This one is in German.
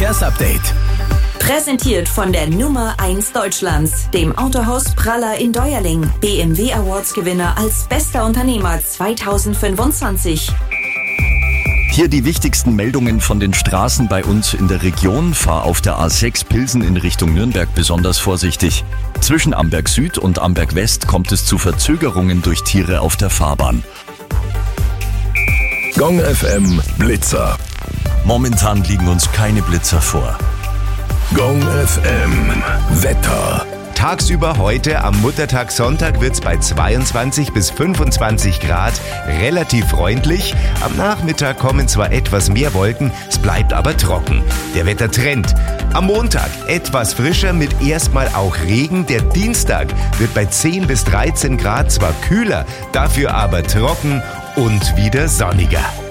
Verkehrsupdate. Präsentiert von der Nummer 1 Deutschlands, dem Autohaus Praller in Deuerling. BMW Awards Gewinner als bester Unternehmer 2025. Hier die wichtigsten Meldungen von den Straßen bei uns in der Region. Fahr auf der A6 Pilsen in Richtung Nürnberg besonders vorsichtig. Zwischen Amberg Süd und Amberg West kommt es zu Verzögerungen durch Tiere auf der Fahrbahn. Gong FM Blitzer. Momentan liegen uns keine Blitzer vor. Gong FM Wetter. Tagsüber heute am Muttertag Sonntag wird's bei 22 bis 25 Grad relativ freundlich. Am Nachmittag kommen zwar etwas mehr Wolken, es bleibt aber trocken. Der Wettertrend. Am Montag etwas frischer mit erstmal auch Regen. Der Dienstag wird bei 10 bis 13 Grad zwar kühler, dafür aber trocken und wieder sonniger.